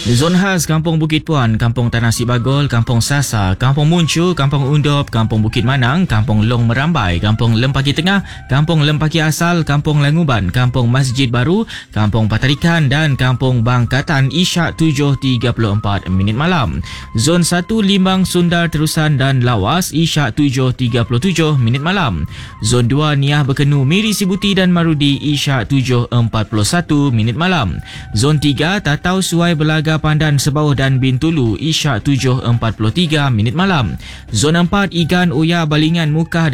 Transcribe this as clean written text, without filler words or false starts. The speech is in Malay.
Zon khas Kampung Bukit Puan, Kampung Tanah Sibagol, Kampung Sasa, Kampung Muncu, Kampung Undop, Kampung Bukit Manang, Kampung Long Merambai, Kampung Lempaki Tengah, Kampung Lempaki Asal, Kampung Languban, Kampung Masjid Baru, Kampung Patarikan dan Kampung Bangkatan Isyak 7.34 minit malam. Zon 1 Limbang, Sundar, Terusan dan Lawas Isyak 7.37 minit malam. Zon 2 Niah, Berkenu, Miri Sibuti dan Marudi Isyak 7.41 minit malam. Zon 3 Tatau, Suai, Belaga, Pandan, Sebauh dan Bintulu Isyak 7.43 minit malam. Zon 4 Igan, Oya, Balingan, Mukah